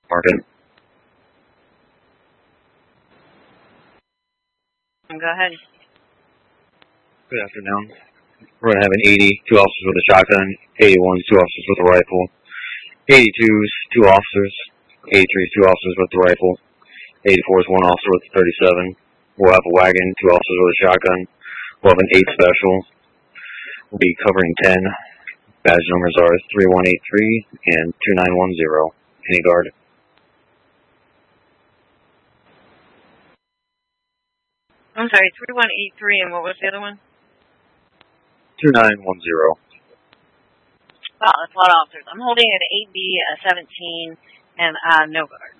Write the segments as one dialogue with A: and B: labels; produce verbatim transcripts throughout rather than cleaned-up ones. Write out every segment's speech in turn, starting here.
A: Mark it.
B: Go ahead.
A: Good afternoon. We're going to have an eighty, two officers with a shotgun, eighty-one, two officers with a rifle, eighty-twos, two officers, eighty-threes, two officers with a rifle, eighty-fours, one officer with a thirty-seven. We'll have a wagon, two officers with a shotgun. We'll have an eight special. We'll be covering ten. Badge numbers are three one eight three and two nine one zero. Any guard?
B: I'm sorry, three one eight three, and what was the other one?
A: two nine one zero.
B: Wow, that's a lot of officers. I'm holding an eight B, a seventeen, and uh, no guard.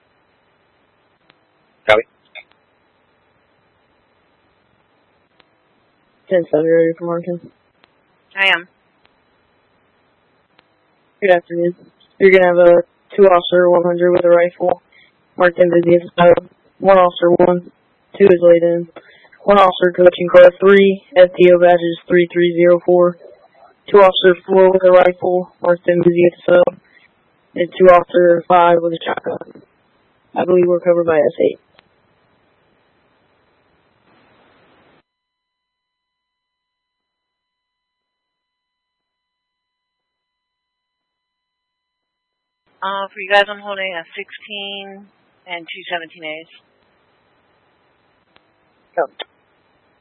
A: Copy.
C: ten seven, ready for marking?
B: I am.
C: Good afternoon. You're going to have a two officer one hundred with a rifle, marked in busy as a one officer one, two is laid in. One officer coaching car three, F T O badges three three zero four. Two officer four with a rifle, marked in busy as a sub, and two officer five with a shotgun. I believe we're covered by S eight.
B: Uh, for you guys, I'm holding a sixteen and two seventeen A's.
C: Go.